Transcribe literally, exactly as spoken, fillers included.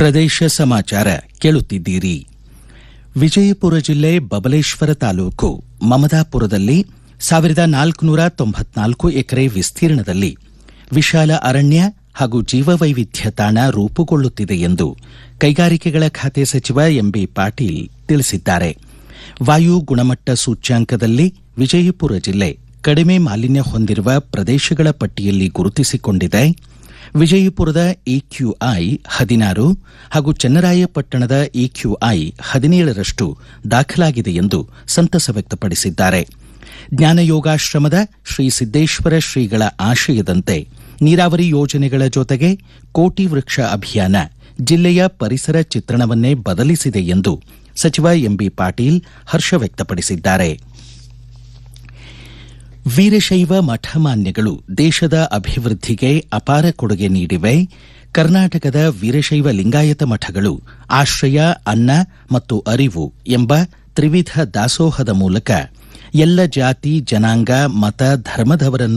ಪ್ರದೇಶ ಸಮಾಚಾರ ಕೇಳುತ್ತಿದ್ದೀರಿ. ವಿಜಯಪುರ ಜಿಲ್ಲೆ ಬಬಲೇಶ್ವರ ತಾಲೂಕು ಮಮದಾಪುರದಲ್ಲಿ ಸಾವಿರದ ನಾಲ್ಕುನೂರ ತೊಂಬತ್ನಾಲ್ಕು ಎಕರೆ ವಿಸ್ತೀರ್ಣದಲ್ಲಿ ವಿಶಾಲ ಅರಣ್ಯ ಹಾಗೂ ಜೀವವೈವಿಧ್ಯ ತಾಣ ರೂಪುಗೊಳ್ಳುತ್ತಿದೆ ಎಂದು ಕೈಗಾರಿಕೆಗಳ ಖಾತೆ ಸಚಿವ ಎಂಬಿ ಪಾಟೀಲ್ ತಿಳಿಸಿದ್ದಾರೆ. ವಾಯು ಗುಣಮಟ್ಟ ಸೂಚ್ಯಾಂಕದಲ್ಲಿ ವಿಜಯಪುರ ಜಿಲ್ಲೆ ಕಡಿಮೆ ಮಾಲಿನ್ಯ ಹೊಂದಿರುವ ಪ್ರದೇಶಗಳ ಪಟ್ಟಿಯಲ್ಲಿ ಗುರುತಿಸಿಕೊಂಡಿದೆ. ವಿಜಯಪುರದ ಇಕ್ಯೂಐ ಹದಿನಾರು ಹಾಗೂ ಚನ್ನರಾಯಪಟ್ಟಣದ ಇಕ್ಯೂಐ ಹದಿನೇಳರಷ್ಟು ದಾಖಲಾಗಿದೆ ಎಂದು ಸಂತಸ ವ್ಯಕ್ತಪಡಿಸಿದ್ದಾರೆ. ಜ್ಞಾನಯೋಗಾಶ್ರಮದ ಶ್ರೀ ಸಿದ್ದೇಶ್ವರ ಶ್ರೀಗಳ ಆಶಯದಂತೆ ನೀರಾವರಿ ಯೋಜನೆಗಳ ಜೊತೆಗೆ ಕೋಟಿ ವೃಕ್ಷ ಅಭಿಯಾನ ಜಿಲ್ಲೆಯ ಪರಿಸರ ಚಿತ್ರಣವನ್ನೇ ಬದಲಿಸಿದೆ ಎಂದು ಸಚಿವ ಎಂಬಿ ಪಾಟೀಲ್ ಹರ್ಷ ವ್ಯಕ್ತಪಡಿಸಿದ್ದಾರೆ. ವೀರಶೈವ ಮಠಮಾನ್ಯಗಳು ದೇಶದ ಅಭಿವೃದ್ಧಿಗೆ ಅಪಾರ ಕೊಡುಗೆ ನೀಡಿವೆ. ಕರ್ನಾಟಕದ ವೀರಶೈವ ಲಿಂಗಾಯತ ಮಠಗಳು ಆಶ್ರಯ, ಅನ್ನ ಮತ್ತು ಅರಿವು ಎಂಬ ತ್ರಿವಿಧ ದಾಸೋಹದ ಮೂಲಕ ಎಲ್ಲ ಜಾತಿ, ಜನಾಂಗ, ಮತ, ಧರ್ಮದವರನ್ನು